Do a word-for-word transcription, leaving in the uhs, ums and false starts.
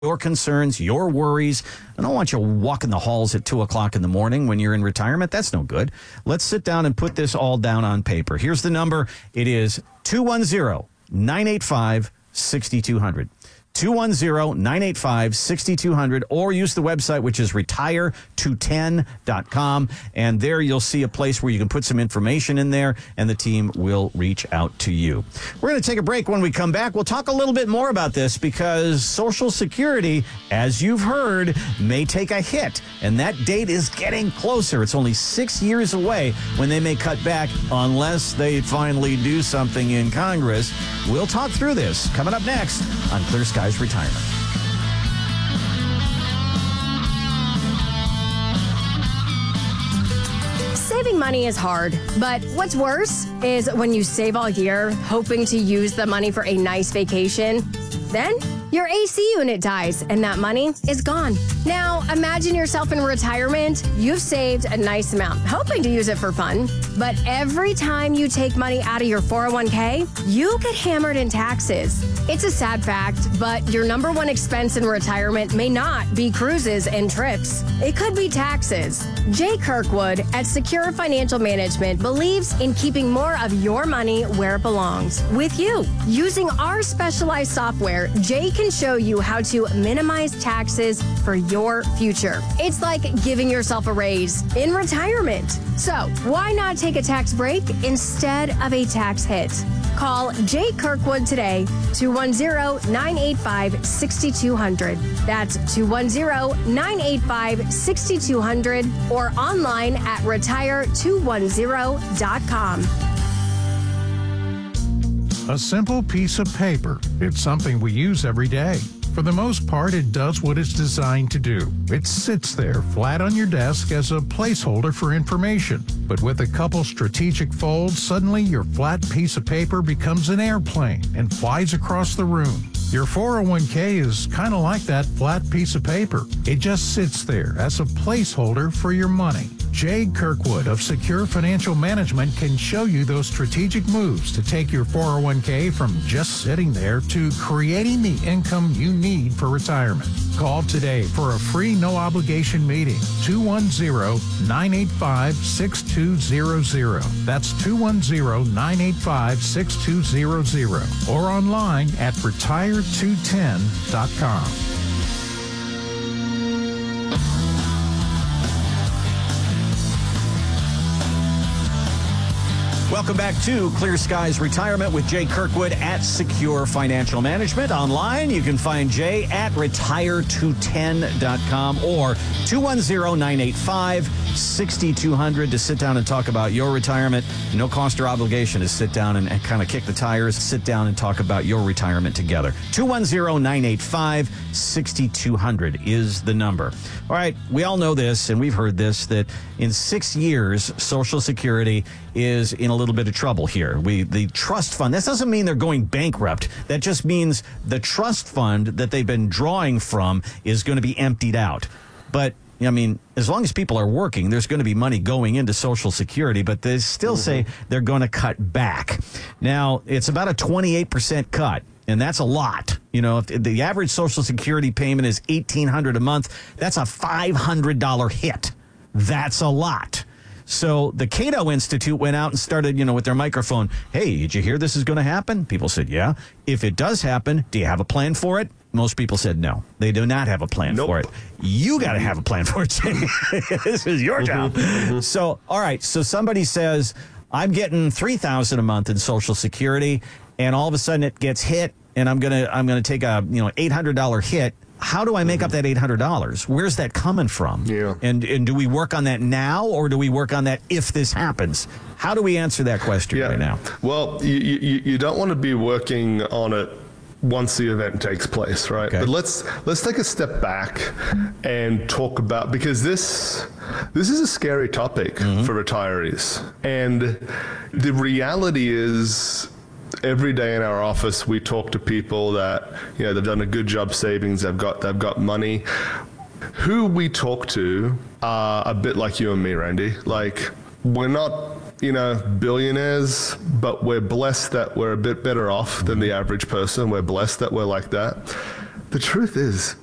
your concerns, your worries. I don't want you walking the halls at two o'clock in the morning when you're in retirement. That's no good. Let's sit down and put this all down on paper. Here's the number. It is two one zero, nine eight five, six two zero zero. two one zero, nine eight five, six two zero zero, or use the website, which is retire two ten dot com. And there you'll see a place where you can put some information in there, and the team will reach out to you. We're going to take a break. When we come back, we'll talk a little bit more about this, because Social Security, as you've heard, may take a hit, and that date is getting closer. It's only six years away when they may cut back, unless they finally do something in Congress. We'll talk through this coming up next on Clear Skies Retirement. Saving money is hard, but what's worse is when you save all year hoping to use the money for a nice vacation. Then your A C unit dies and that money is gone. Now, imagine yourself in retirement. You've saved a nice amount, hoping to use it for fun. But every time you take money out of your four oh one k, you get hammered in taxes. It's a sad fact, but your number one expense in retirement may not be cruises and trips. It could be taxes. Jay Kirkwood at Secure Financial Management believes in keeping more of your money where it belongs, with you. Using our specialized software, Jay can show you how to minimize taxes for your future. It's like giving yourself a raise in retirement. So why not take a tax break instead of a tax hit? Call Jay Kirkwood today, two one zero, nine eight five, six two zero zero. That's two one zero, nine eight five, six two zero zero, or online at retire two one zero dot com. A simple piece of paper. It's something we use every day. For the most part, it does what it's designed to do. It sits there flat on your desk as a placeholder for information. But with a couple strategic folds, suddenly your flat piece of paper becomes an airplane and flies across the room. Your four oh one k is kind of like that flat piece of paper. It just sits there as a placeholder for your money. Jay Kirkwood of Secure Financial Management can show you those strategic moves to take your four oh one k from just sitting there to creating the income you need for retirement. Call today for a free no-obligation meeting, two one zero, nine eight five, six two zero zero. That's two one zero, nine eight five, six two zero zero, or online at retire two ten dot com. Welcome back to Clear Skies Retirement with Jay Kirkwood at Secure Financial Management. Online, you can find Jay at retire two ten dot com or two one zero, nine eight five, six two zero zero to sit down and talk about your retirement. No cost or obligation to sit down and, and kind of kick the tires, sit down and talk about your retirement together. two one zero, nine eight five, six two zero zero is the number. All right, we all know this, and we've heard this, that in six years, Social Security is in a little bit of trouble here. We the trust fund, that doesn't mean they're going bankrupt. That just means the trust fund that they've been drawing from is going to be emptied out. But I mean, as long as people are working, there's going to be money going into Social Security, but they still mm-hmm. say they're going to cut back. Now, it's about a twenty-eight percent cut. And that's a lot. You know, if the average Social Security payment is eighteen hundred dollars a month, that's a five hundred dollars hit. That's a lot. So the Cato Institute went out and started, you know, with their microphone. Hey, did you hear this is going to happen? People said, yeah. If it does happen, do you have a plan for it? Most people said no. They do not have a plan nope. for it. You got to have a plan for it. This is your job. So, all right. So somebody says, I'm getting three thousand dollars a month in Social Security, and all of a sudden it gets hit, and I'm gonna I'm gonna take a you know eight hundred dollars hit. How do I make mm-hmm. up that eight hundred dollars? Where's that coming from? Yeah. And and do we work on that now, or do we work on that if this happens? How do we answer that question yeah. right now? Well, you, you you don't want to be working on it once the event takes place, right? Okay. But let's let's take a step back and talk about, because this this is a scary topic mm-hmm. for retirees. And the reality is, every day in our office, we talk to people that, you know, they've done a good job savings, they've got they've got money. Who we talk to are a bit like you and me, Randy. Like, we're not, you know, billionaires, but we're blessed that we're a bit better off than the average person. We're blessed that we're like that. The truth is,